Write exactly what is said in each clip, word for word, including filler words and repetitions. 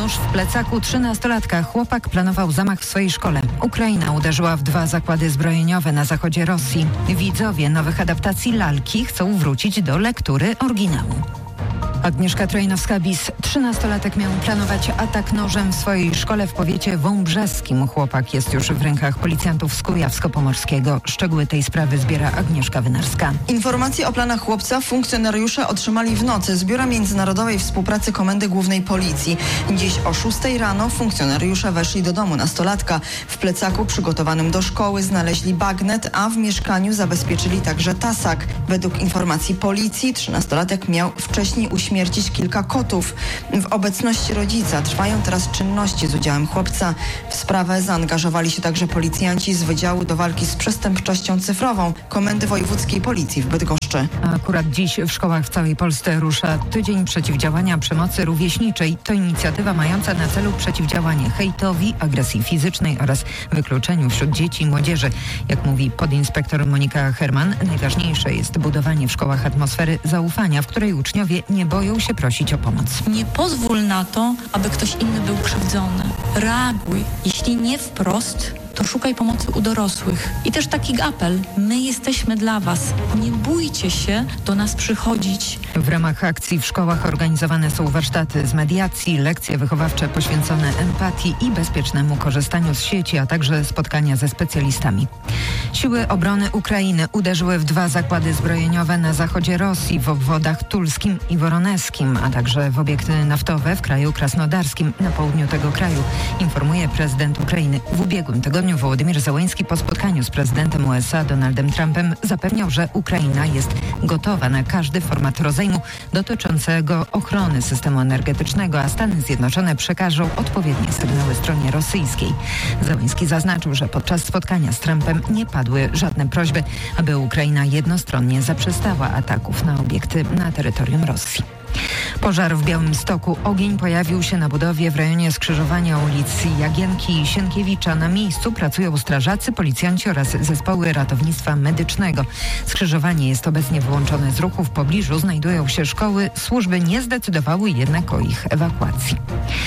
Nóż w plecaku trzynastolatka. Chłopak planował zamach w swojej szkole. Ukraina uderzyła w dwa zakłady zbrojeniowe na zachodzie Rosji. Widzowie nowych adaptacji lalki chcą wrócić do lektury oryginału. Agnieszka Trojnowska-Bis. Trzynastolatek miał planować atak nożem w swojej szkole w powiecie wąbrzeskim. Chłopak jest już w rękach policjantów z Kujawsko-Pomorskiego. Szczegóły tej sprawy zbiera Agnieszka Wynarska. Informacje o planach chłopca funkcjonariusze otrzymali w nocy z Biura Międzynarodowej Współpracy Komendy Głównej Policji. Dziś o szóstej rano funkcjonariusze weszli do domu nastolatka. W plecaku przygotowanym do szkoły znaleźli bagnet, a w mieszkaniu zabezpieczyli także tasak. Według informacji policji trzynastolatek miał wcześniej uśmiercić kilka kotów. W obecności rodzica trwają teraz czynności z udziałem chłopca. W sprawę zaangażowali się także policjanci z Wydziału do Walki z Przestępczością Cyfrową Komendy Wojewódzkiej Policji w Bydgoszczy. A akurat dziś w szkołach w całej Polsce rusza Tydzień Przeciwdziałania Przemocy Rówieśniczej. To inicjatywa mająca na celu przeciwdziałanie hejtowi, agresji fizycznej oraz wykluczeniu wśród dzieci i młodzieży. Jak mówi podinspektor Monika Herman, najważniejsze jest budowanie w szkołach atmosfery zaufania, w której uczniowie nie boją się prosić o pomoc. Nie pozwól na to, aby ktoś inny był krzywdzony. Reaguj. Jeśli nie wprost, to szukaj pomocy u dorosłych. I też taki apel. My jesteśmy dla Was. Nie bójcie się do nas przychodzić. W ramach akcji w szkołach organizowane są warsztaty z mediacji, lekcje wychowawcze poświęcone empatii i bezpiecznemu korzystaniu z sieci, a także spotkania ze specjalistami. Siły obrony Ukrainy uderzyły w dwa zakłady zbrojeniowe na zachodzie Rosji, w obwodach tulskim i woroneskim, a także w obiekty naftowe w kraju krasnodarskim na południu tego kraju, informuje prezydent Ukrainy. W ubiegłym tygodniu Wołodymyr Zełenski po spotkaniu z prezydentem U S A Donaldem Trumpem zapewniał, że Ukraina jest gotowa na każdy format rozejmu dotyczącego ochrony systemu energetycznego, a Stany Zjednoczone przekażą odpowiednie sygnały stronie rosyjskiej. Zełenski zaznaczył, że podczas spotkania z Trumpem nie padły żadne prośby, aby Ukraina jednostronnie zaprzestała ataków na obiekty na terytorium Rosji. Pożar w Białymstoku. Ogień pojawił się na budowie w rejonie skrzyżowania ulic Jagienki i Sienkiewicza. Na miejscu pracują strażacy, policjanci oraz zespoły ratownictwa medycznego. Skrzyżowanie jest obecnie wyłączone z ruchu. W pobliżu znajdują się szkoły. Służby nie zdecydowały jednak o ich ewakuacji.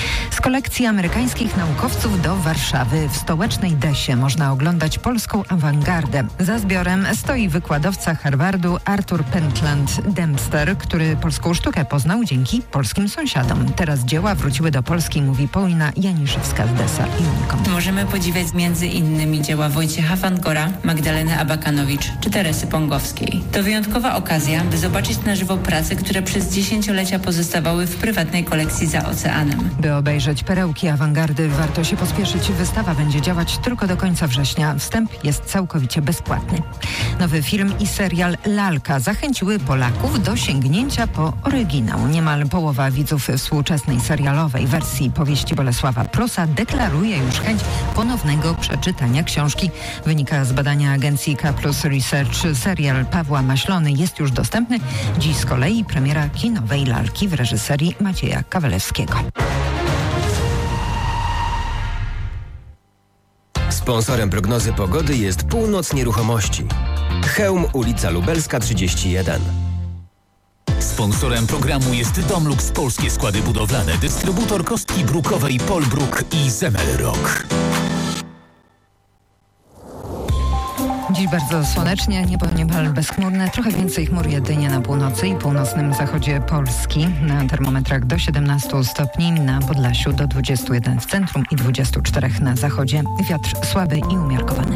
Z kolekcji amerykańskich naukowców do Warszawy. W stołecznej Desie można oglądać polską awangardę. Za zbiorem stoi wykładowca Harvardu Arthur Pentland Dempster, który polską sztukę poznał dzięki polskim sąsiadom. Teraz dzieła wróciły do Polski, mówi Paulina Janiszewska z Desa i Unicom. Możemy podziwiać między innymi dzieła Wojciecha Fangora, Magdaleny Abakanowicz czy Teresy Pongowskiej. To wyjątkowa okazja, by zobaczyć na żywo prace, które przez dziesięciolecia pozostawały w prywatnej kolekcji za oceanem. By obejrzeć perełki awangardy, warto się pospieszyć. Wystawa będzie działać tylko do końca września. Wstęp jest całkowicie bezpłatny. Nowy film i serial Lalka zachęciły Polaków do sięgnięcia po oryginał. Niemal połowa widzów współczesnej serialowej wersji powieści Bolesława Prusa deklaruje już chęć ponownego przeczytania książki. Wynika z badania agencji K plus Research. Serial Pawła Maślony jest już dostępny. Dziś z kolei premiera kinowej Lalki w reżyserii Macieja Kawalewskiego. Sponsorem prognozy pogody jest Północ Nieruchomości. Chełm, ulica Lubelska trzydzieści jeden. Sponsorem programu jest Domlux Polskie Składy Budowlane, dystrybutor kostki brukowej Polbruk i Zemelrock. Dziś bardzo słonecznie, niebo niemal bezchmurne, trochę więcej chmur jedynie na północy i północnym zachodzie Polski. Na termometrach do siedemnastu stopni, na Podlasiu do dwudziestu jeden w centrum i dwudziestu czterech na zachodzie. Wiatr słaby i umiarkowany.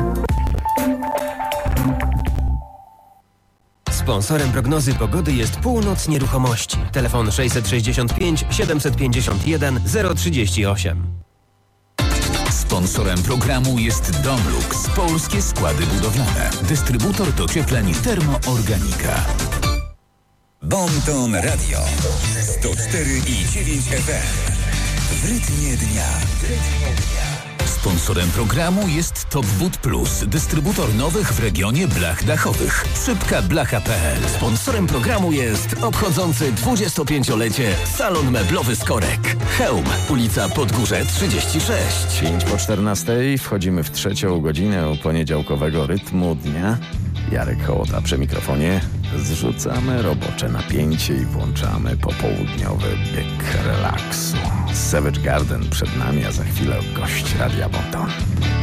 Sponsorem prognozy pogody jest Północ Nieruchomości. Telefon sześćset sześćdziesiąt pięć siedemset pięćdziesiąt jeden zero trzydzieści osiem. Sponsorem programu jest Domlux Polskie Składy Budowlane, dystrybutor dociepleń Termoorganika. Bonton Radio sto cztery i dziewięć F M. W rytmie dnia. Sponsorem programu jest Top Wood Plus, dystrybutor nowych w regionie blach dachowych. Szybka blacha kropka p l. Sponsorem programu jest obchodzący dwudziestopięciolecie Salon Meblowy Skorek. Chełm, ulica Podgórze trzydzieści sześć. pięć po czternastej wchodzimy w trzecią godzinę poniedziałkowego rytmu dnia. Jarek Hołota przy mikrofonie. Zrzucamy robocze napięcie i włączamy popołudniowy bieg relaksu. Savage Garden przed nami, a za chwilę gość Radia Moto.